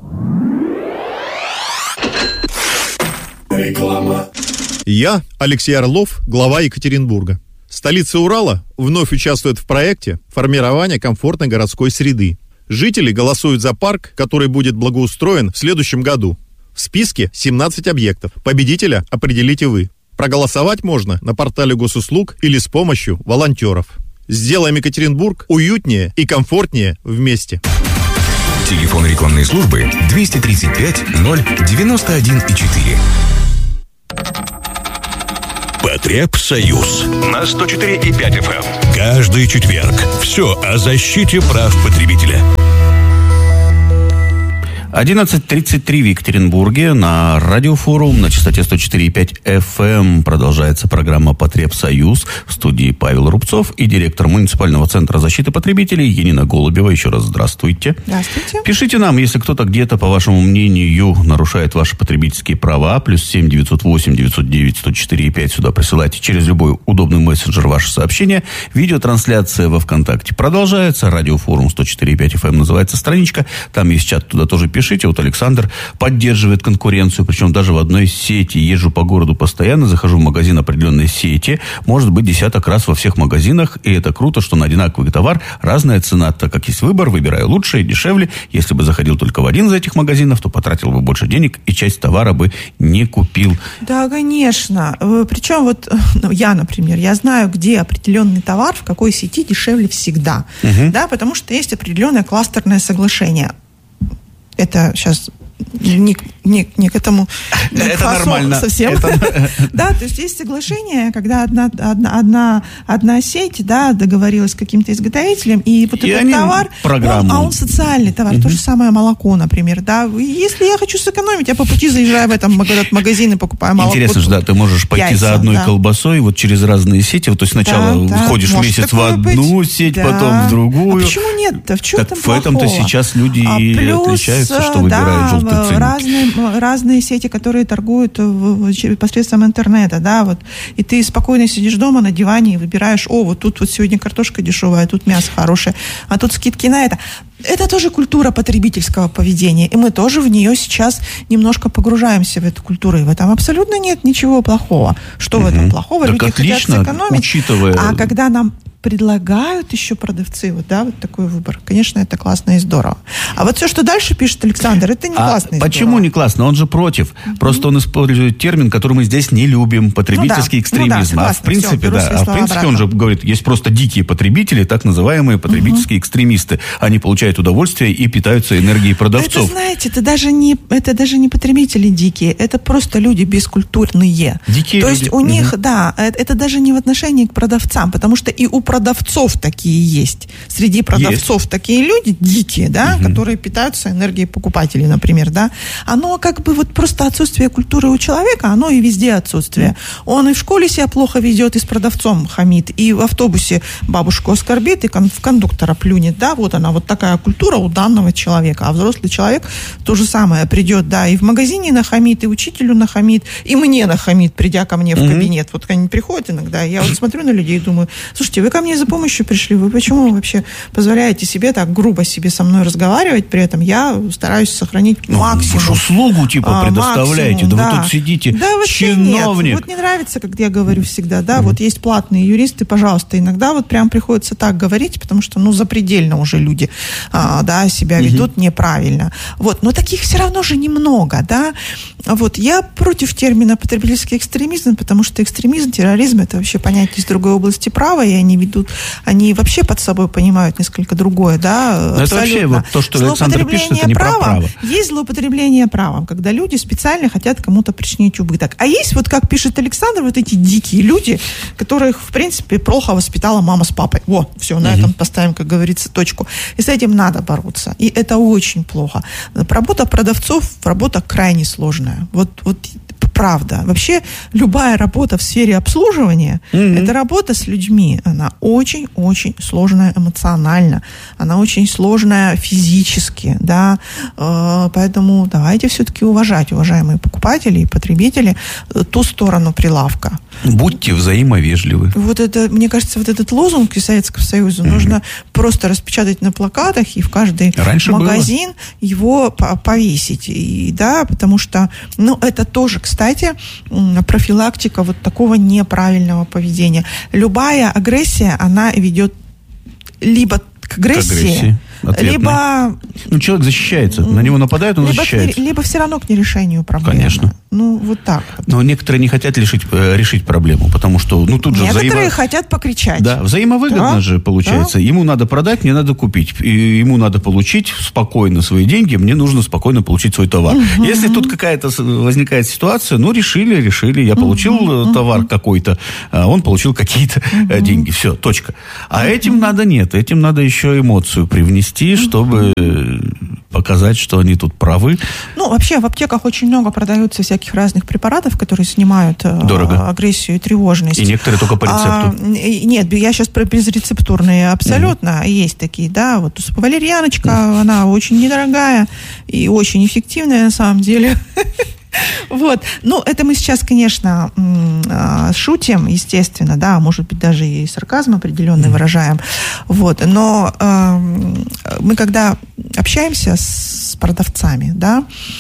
Реклама. Я, Алексей Орлов, глава Екатеринбурга. Столица Урала вновь участвует в проекте формирования комфортной городской среды. Жители голосуют за парк, который будет благоустроен в следующем году. В списке семнадцать объектов. Победителя определите вы. Проголосовать можно на портале госуслуг или с помощью волонтеров. Сделаем Екатеринбург уютнее и комфортнее вместе. Телефон рекламной службы двести тридцать пять ноль девяносто один четыре. Потребсоюз на сто четыре и пять эф эм. Каждый четверг. Все о защите прав потребителя. одиннадцать тридцать три в Екатеринбурге. На радиофорум на частоте сто четыре и пять эф эм продолжается программа «Потребсоюз». В студии Павел Рубцов и директор муниципального центра защиты потребителей Енина Голубева. Еще раз здравствуйте. Здравствуйте. Пишите нам, если кто-то где-то, по вашему мнению, нарушает ваши потребительские права. Плюс семь девятьсот восемь девятьсот девять сто четыре и пять сюда присылайте через любой удобный мессенджер ваше сообщение. Видеотрансляция во ВКонтакте продолжается. Радиофорум сто четыре и пять эф эм называется страничка. Там есть чат, туда тоже пишите. Вот Александр поддерживает конкуренцию, причем даже в одной сети. Езжу по городу постоянно, захожу в магазин определенной сети, может быть десяток раз во всех магазинах, и это круто, что на одинаковый товар разная цена, так как есть выбор, выбираю лучше и дешевле. Если бы заходил только в один из этих магазинов, то потратил бы больше денег и часть товара бы не купил. Да, конечно. Причем вот ну, я, например, я знаю, где определенный товар, в какой сети дешевле всегда, угу. да, потому что есть определенное кластерное соглашение. Это сейчас не, не, не к этому это нормально совсем. Это... Да, то есть есть соглашение, когда одна, одна, одна, одна сеть, да, договорилась с каким-то изготовителем, и вот и этот товар, он, а он социальный товар, угу. То же самое молоко, например, да. Если я хочу сэкономить, я по пути заезжаю в этом, этот магазин и покупаю молоко. Интересно же, да, ты можешь пойти яйца, за одной да. колбасой вот через разные сети, вот, то есть сначала да, входишь да, месяц в одну быть. сеть, да. потом в другую. А почему нет-то? В чем так там в плохого? этом-то сейчас люди а и плюс, отличаются, что выбирают да, желтые ценники. Разные, разные сети, которые торгуют в, в, посредством интернета, да, вот, и ты спокойно сидишь дома на диване и выбираешь, о, вот тут вот сегодня картошка дешевая, а тут мясо хорошее, а тут скидки на это. Это тоже культура потребительского поведения, и мы тоже в нее сейчас немножко погружаемся в эту культуру, и в этом абсолютно нет ничего плохого. Что угу. в этом плохого? Так люди отлично, хотят сэкономить, учитывая... а когда нам предлагают еще продавцы, вот, да, вот такой выбор. Конечно, это классно и здорово. А вот все, что дальше пишет Александр, это не а классно и почему здорово. Не классно? Он же против. Mm-hmm. Просто он использует термин, который мы здесь не любим, потребительский ну, да. экстремизм. Ну, да, согласна, а в принципе, все, да, а в принципе он же говорит, есть просто дикие потребители, так называемые потребительские mm-hmm. экстремисты. Они получают удовольствие и питаются энергией продавцов. Это, знаете, это даже не, это даже не потребители дикие, это просто люди бескультурные. Дикие То люди. есть у mm-hmm. них, да, это, это даже не в отношении к продавцам, потому что и у продавцов такие есть. Среди продавцов есть. Такие люди дикие, да, угу. которые питаются энергией покупателей, например, да. Оно как бы вот просто отсутствие культуры у человека, оно и везде отсутствие. Он и в школе себя плохо ведет, и с продавцом хамит, и в автобусе бабушку оскорбит, и в кондуктора плюнет, да, вот она, вот такая культура у данного человека. А взрослый человек то же самое придет, да, и в магазине нахамит, и учителю нахамит, и мне нахамит, придя ко мне в угу. кабинет. Вот они приходят иногда, я вот смотрю на людей и думаю, слушайте, вы ко мне за помощью пришли, вы почему вообще позволяете себе так грубо себе со мной разговаривать, при этом я стараюсь сохранить ну, максимум. Вы услугу типа а, предоставляете, максимум, да, да вы тут сидите, да, чиновник. Нет. Вот не нравится, как я говорю всегда, да, mm-hmm. вот есть платные юристы, пожалуйста, иногда вот прям приходится так говорить, потому что, ну, запредельно уже люди, а, да, себя ведут mm-hmm. неправильно. Вот, но таких все равно же немного, да. Вот, я против термина потребительский экстремизм, потому что экстремизм, терроризм, это вообще понятие из другой области права, и они ведут, они вообще под собой понимают несколько другое, да, но это вообще вот то, что Александр пишет, это не правом, про право. Есть злоупотребление правом, когда люди специально хотят кому-то причинить убыток. А есть, вот как пишет Александр, вот эти дикие люди, которых, в принципе, плохо воспитала мама с папой. Вот, все, на угу. этом поставим, как говорится, точку. И с этим надо бороться. И это очень плохо. Работа продавцов, работа крайне сложная. Вот, вот правда. Вообще, любая работа в сфере обслуживания, mm-hmm. это работа с людьми. Она очень-очень сложная эмоционально. Она очень сложная физически, да. Поэтому давайте все-таки уважать, уважаемые покупатели и потребители, ту сторону прилавка. Будьте взаимовежливы. Вот это, мне кажется, вот этот лозунг из Советского Союза mm-hmm. нужно просто распечатать на плакатах и в каждый Раньше магазин было. Его повесить. И, да, потому что, ну, это тоже, кстати, профилактика вот такого неправильного поведения. Любая агрессия, она ведет либо к агрессии, к агрессии. Ответной. Либо... Ну, человек защищается. На него нападают, он либо защищается. К, либо все равно к нерешению проблемы. Конечно. Ну, вот так вот. Но некоторые не хотят решить, решить проблему, потому что, ну, тут же некоторые взаимо... хотят покричать. Да, взаимовыгодно да? же получается. Да? Ему надо продать, мне надо купить. И ему надо получить спокойно свои деньги, мне нужно спокойно получить свой товар. Угу. Если тут какая-то возникает ситуация, ну, решили, решили. Я получил угу. товар угу. какой-то, а он получил какие-то угу. деньги. Все, точка. А угу. этим надо нет. Этим надо еще эмоцию привнести, угу. чтобы показать, что они тут правы. Ну, вообще, в аптеках очень много продаются всяких разных препаратов, которые снимают Дорого. агрессию и тревожность. И некоторые только по рецепту. А, нет, я сейчас про безрецептурные абсолютно. Mm-hmm. Есть такие, да. Вот валерьяночка, mm-hmm. она очень недорогая и очень эффективная на самом деле. Вот, ну, это мы сейчас, конечно, шутим, естественно, да, может быть, даже и сарказм определенный выражаем, вот, но э, мы, когда общаемся с продавцами, да,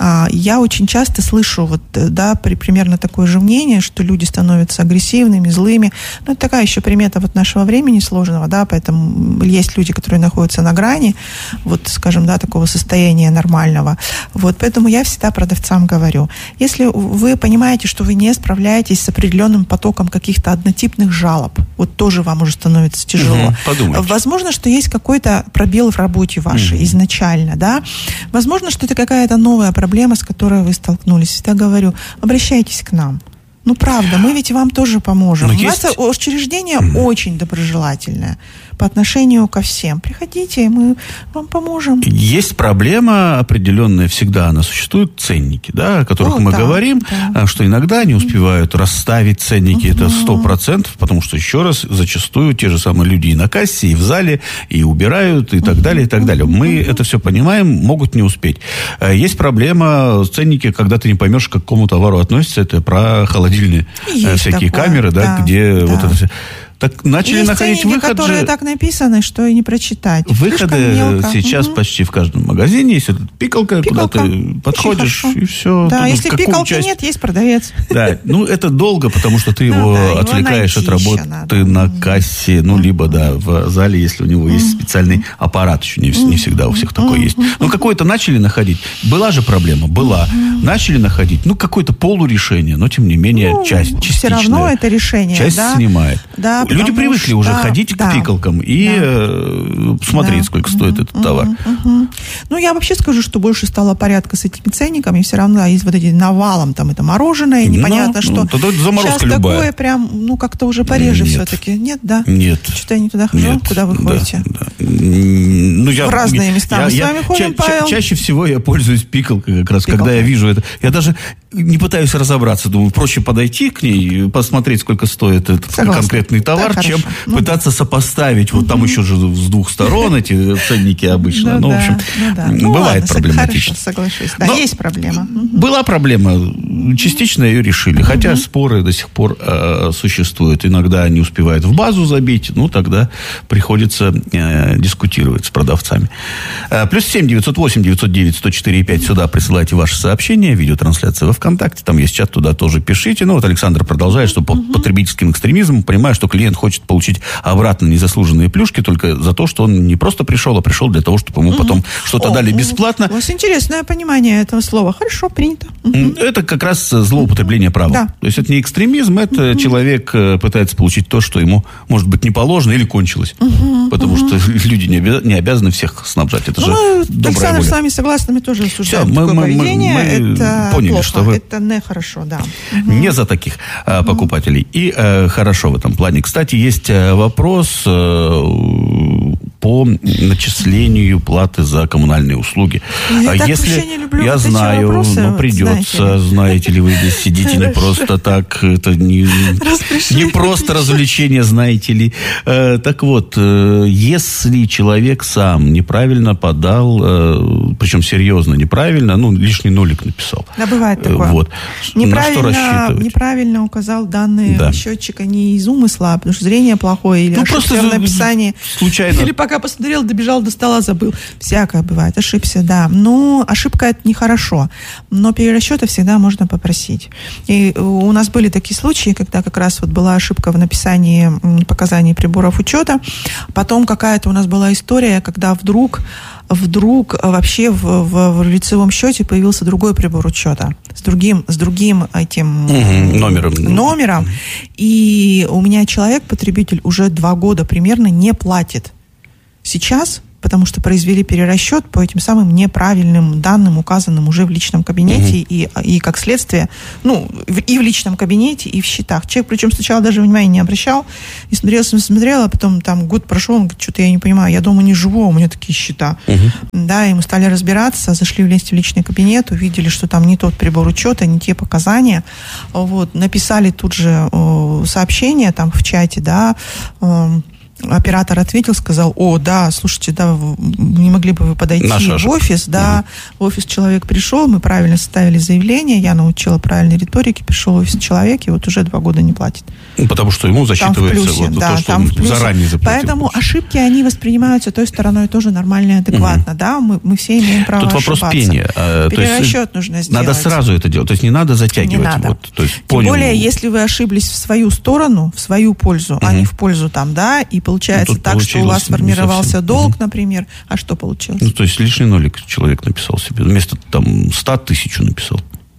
Я очень часто слышу вот, да, при, примерно такое же мнение, что люди становятся агрессивными, злыми. Ну, это такая еще примета вот нашего времени сложного, да, поэтому есть люди, которые находятся на грани, вот, скажем, да, такого состояния нормального. Вот, поэтому я всегда продавцам говорю, если вы понимаете, что вы не справляетесь с определенным потоком каких-то однотипных жалоб, вот тоже вам уже становится тяжело. Угу, подумайте. Возможно, что есть какой-то пробел в работе вашей угу. изначально, да. Возможно, что это какая-то новая проблема, с которой вы столкнулись. Всегда говорю, обращайтесь к нам. Ну, правда, мы ведь вам тоже поможем. Но У есть... нас учреждение mm. очень доброжелательное по отношению ко всем. Приходите, мы вам поможем. Есть проблема определенная, всегда она существует, ценники, да, о которых о, мы да, говорим, да. что иногда не успевают расставить ценники, uh-huh. это сто процентов, потому что, еще раз, зачастую те же самые люди и на кассе, и в зале, и убирают, и так uh-huh. далее, и так далее. Мы uh-huh. это все понимаем, могут не успеть. Есть проблема, ценники, когда ты не поймешь, к какому товару относится, это про холодильные Есть всякие такое, камеры, да, да где да. вот это все. Так начали Есть находить ценники, выходы. которые так написаны, что и не прочитать. Выходы сейчас угу. почти в каждом магазине. Если пикалка, куда ты подходишь, и все. Да, если пикалки часть... нет, есть продавец. Да, ну это долго, потому что ты его ну, да, отвлекаешь его от работы надо. на кассе, ну, либо, да, в зале, если у него есть специальный аппарат, еще не, не всегда у всех такой есть. Но какой-то начали находить. Была же проблема, была. Начали находить, ну, какое-то полурешение, но, тем не менее, ну, часть, частичная. Все равно это решение, часть да? снимает. Да, люди привыкли что, уже да, ходить да, к пикалкам и да. э, смотреть, да. сколько стоит угу, этот товар. Угу, угу. Ну, я вообще скажу, что больше стало порядка с этими ценниками. Все равно есть вот эти навалом, там это мороженое, непонятно, ну, что. Ну, тогда заморозка сейчас любая. Такое прям, ну, как-то уже пореже Нет. все-таки. Нет, да? Нет. Что-то я не туда хожу. Нет. Куда вы ходите? Да, да. Ну, я, в разные места я, мы я, с вами ходим, ча- Павел. ча- чаще всего я пользуюсь пикалкой как раз, Пикалка. когда я вижу это. Я даже не пытаюсь разобраться. Думаю, проще подойти к ней, посмотреть, сколько стоит этот Согласна. конкретный товар, да, чем ну, пытаться сопоставить. Вот там еще же с двух сторон эти ценники обычно. Ну, в общем, бывает проблематично. Соглашусь. Да, есть проблема. Была проблема. Частично ее решили. Хотя споры до сих пор существуют. Иногда не успевают в базу забить. Ну, тогда приходится дискутировать с продавцами. Плюс семь девятьсот восемь девятьсот девять сто четыре пять. Сюда присылайте ваши сообщения. Видеотрансляция во ВКонтакте. Там есть чат, туда тоже пишите. Ну, вот Александр продолжает, что по потребительским экстремизмам, понимая, что клиент хочет получить обратно незаслуженные плюшки только за то, что он не просто пришел, а пришел для того, чтобы ему потом что-то О, дали бесплатно. У вас интересное понимание этого слова. Хорошо, принято. Это как раз злоупотребление права. Да. То есть это не экстремизм, это угу. человек пытается получить то, что ему, может быть, не положено или кончилось. Угу. Потому угу. что люди не, обяз... не обязаны всех снабжать. Это ну, же добрая Александр, воля. с вами согласны, мы тоже осуждаем Все, такое мы, поведение. Мы, мы это поняли, плохо, что вы это нехорошо, да. Угу. Не за таких а, покупателей. И а, хорошо в этом плане. Кстати, есть а, вопрос а, по начислению платы за коммунальные услуги. Я а так если вообще не люблю я вот знаю, вопросы, но придется, знаете ли. знаете ли, вы здесь сидите не просто так, это не, не просто развлечение, знаете ли. Э, так вот, э, если человек сам неправильно подал, э, причем серьезно неправильно, ну, лишний нолик написал. Да, бывает такое. Вот. Неправильно, на что рассчитывать? Неправильно указал данные да. счетчика не из умысла, потому что зрение плохое, или ну, ошибка в написании. Случайно. Или пока посмотрел, добежал до стола, забыл. Всякое бывает, ошибся, да. Но ошибка — это нехорошо. Но перерасчета всегда можно попросить. И у нас были такие случаи, когда как раз вот была ошибка в написании показаний приборов учета. Потом какая-то у нас была история, когда вдруг вдруг вообще в, в, в лицевом счете появился другой прибор учета с другим, с другим этим угу, номером. номером. И у меня человек, потребитель, уже два года примерно не платит. Сейчас, потому что произвели перерасчет по этим самым неправильным данным, указанным уже в личном кабинете, угу. и, и как следствие, ну, и в личном кабинете, и в счетах. Человек, причем сначала даже внимания не обращал, и смотрел, смотрел, а потом там год прошел, он говорит, что-то я не понимаю, я дома не живу, а у меня такие счета. Угу. Да, и мы стали разбираться, зашли вместе в личный кабинет, увидели, что там не тот прибор учета, не те показания, вот, написали тут же э, сообщение там в чате, да, э, оператор ответил, сказал: о, да, слушайте, да, не могли бы вы подойти Наша в офис, да, угу. В офис человек пришел, мы правильно составили заявление, я научила правильной риторике, пришел в офис человек, и вот уже два года не платит. Потому что ему засчитывается там в плюсе, вот да, то, что там он в плюсе. заранее заплатил. Поэтому ошибки, они воспринимаются той стороной тоже нормально и адекватно, угу. да, мы, мы все имеем право Тут ошибаться. вопрос пения. Перерасчет нужно сделать. Надо сразу это делать, то есть не надо затягивать. Не надо. Вот, то есть, Тем понял. более, если вы ошиблись в свою сторону, в свою пользу, угу. а не в пользу там, да, и получается ну, так, что у вас сформировался долг, угу. например, а что получилось? Ну, то есть лишний нолик человек написал себе, вместо там ста тысячу написал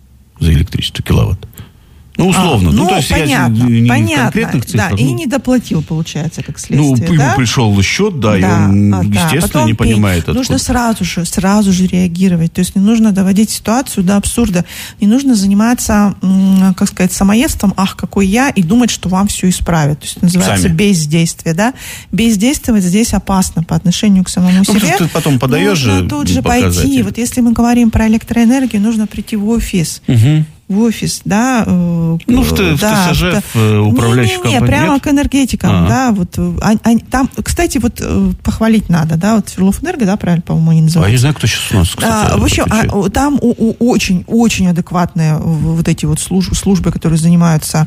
за электричество киловатт. Ну, условно. А, ну, ну, то есть понятно, я не понятно, в конкретных цифрах. Да, ну, и не доплатил, получается, как следствие. Ну, да? ему пришел счет, да, да, и он, а, естественно, Потом не понимает, откуда. Нужно сразу же, сразу же реагировать. То есть не нужно доводить ситуацию до абсурда. Не нужно заниматься, как сказать, самоедством, ах, какой я, и думать, что вам все исправят. То есть это называется Сами. бездействие, да. Бездействовать здесь опасно по отношению к самому ну, себе. Ты потом подаешь нужно же тут же показатель. пойти. Вот если мы говорим про электроэнергию, нужно прийти в офис. Угу. В офис, да. Ну, в, да, в ТСЖ, в, в управляющей не, не, не, компании. прямо нет? к энергетикам, А-а. да. Вот, а, а, там, кстати, вот похвалить надо, да, вот Свердловэнерго, да, правильно, по-моему, они называются. А я не знаю, кто сейчас у нас, кстати, а, В общем, а, там очень-очень адекватные вот эти вот службы, службы которые занимаются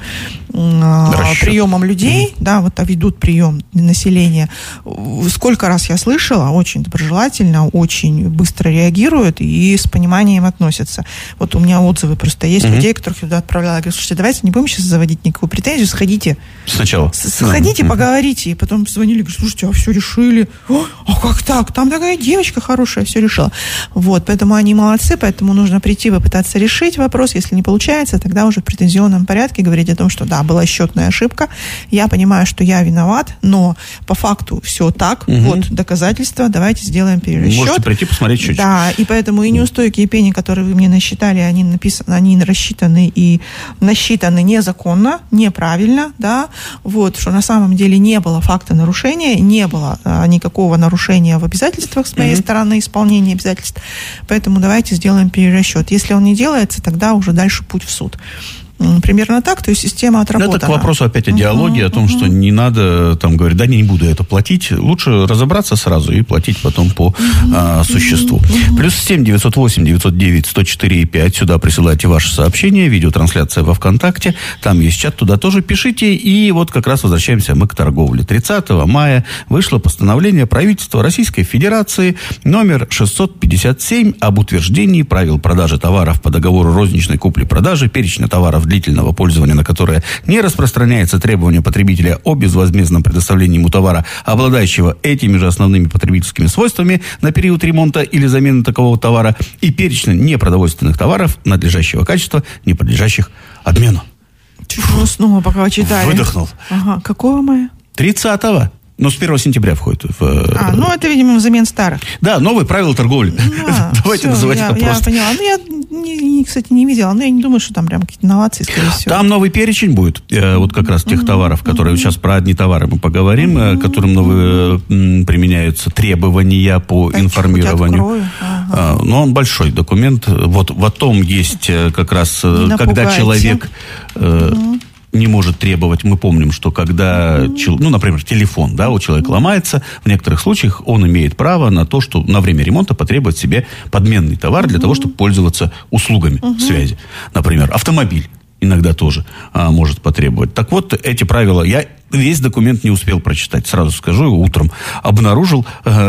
а, приемом людей, mm-hmm. да, вот ведут прием населения. Сколько раз я слышала, очень доброжелательно, очень быстро реагируют и с пониманием относятся. Вот у меня отзывы просто есть mm-hmm. людей, которых я туда отправляла. Я говорю: слушайте, давайте не будем сейчас заводить никакую претензию, сходите. Сначала. Сходите, mm-hmm. поговорите. И потом звонили, говорю: слушайте, а все решили. А как так? Там такая девочка хорошая, все решила. Вот, поэтому они молодцы, поэтому нужно прийти, попытаться решить вопрос. Если не получается, тогда уже в претензионном порядке говорить о том, что да, была счетная ошибка, я понимаю, что я виноват, но по факту все так, угу. вот доказательства, давайте сделаем перерасчет. Можете прийти посмотреть счетчик. Да, и поэтому и неустойки, и пени, которые вы мне насчитали, они написаны, они рассчитаны и насчитаны незаконно, неправильно, да, вот, что на самом деле не было факта нарушения, не было а, никакого нарушения в обязательствах с моей mm-hmm. стороны, исполнения обязательств, поэтому давайте сделаем перерасчет. Если он не делается, тогда уже дальше путь в суд. Примерно так, то есть система отработана. Это к вопросу опять о диалоге, uh-huh, о том, uh-huh. что не надо там говорить: да, не, не буду это платить. Лучше разобраться сразу и платить потом по uh-huh. а, существу. Uh-huh. Плюс семь девятьсот восемь девятьсот девять сто четыре пять. Сюда присылайте ваши сообщения, видеотрансляция во ВКонтакте. Там есть чат, туда тоже пишите. И вот как раз возвращаемся мы к торговле. тридцатого мая вышло постановление правительства Российской Федерации номер шестьсот пятьдесят семь об утверждении правил продажи товаров по договору розничной купли-продажи, перечня товаров длительного пользования, на которое не распространяется требование потребителя о безвозмездном предоставлении ему товара, обладающего этими же основными потребительскими свойствами на период ремонта или замены такового товара, и перечня непродовольственных товаров надлежащего качества, не подлежащих обмену. Чего снова, пока читали? Выдохнул. Ага. Какого мая? тридцатого. Но с первого сентября входит в... А, ну это, видимо, взамен старых. Да, новые правила торговли. Да, Давайте все, называть я, это я просто. Я поняла. Ну, я, не, не, кстати, не видела, но я не думаю, что там прям какие-то инновации, скорее всего. Там новый перечень будет, э, вот как раз тех uh-huh, товаров, которые... Uh-huh. Сейчас про одни товары мы поговорим, uh-huh. которым новые м, применяются требования по так, информированию. Ага. А, но он большой документ. Вот в том есть как раз, не когда напугайте. Человек... Э, uh-huh. не может требовать. Мы помним, что когда, mm-hmm. ну, например, телефон, да, у человека mm-hmm. ломается, в некоторых случаях он имеет право на то, что на время ремонта потребовать себе подменный товар mm-hmm. для того, чтобы пользоваться услугами mm-hmm. связи. Например, автомобиль иногда тоже а, может потребовать. Так вот, эти правила, я весь документ не успел прочитать, сразу скажу, его утром обнаружил,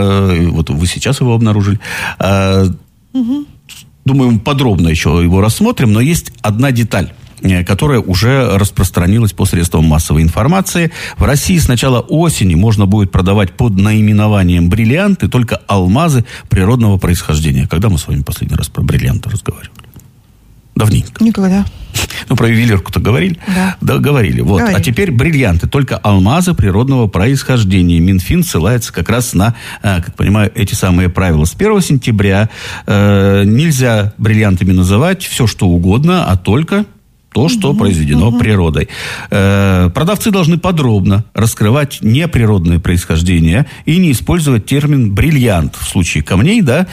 э, вот вы сейчас его обнаружили, э, mm-hmm. думаю, подробно еще его рассмотрим, но есть одна деталь, которая уже распространилась по средствам массовой информации. В России с начала осени можно будет продавать под наименованием бриллианты только алмазы природного происхождения. Когда мы с вами последний раз про бриллианты разговаривали? Давненько. Никогда. Ну, про ювелирку-то говорили? Да. Да, говорили. Вот. А теперь бриллианты, только алмазы природного происхождения. Минфин ссылается как раз на, как понимаю, эти самые правила. С первого сентября э, нельзя бриллиантами называть все, что угодно, а только... то, что uh-huh, произведено uh-huh. природой. Э, продавцы должны подробно раскрывать неприродное происхождение и не использовать термин «бриллиант» в случае камней, да,